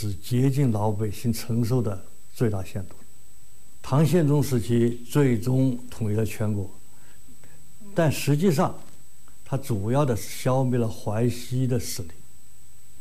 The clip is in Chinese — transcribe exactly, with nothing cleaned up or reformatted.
是接近老百姓承受的最大限度。唐宪宗时期最终统一了全国，但实际上，它主要的是消灭了淮西的势力。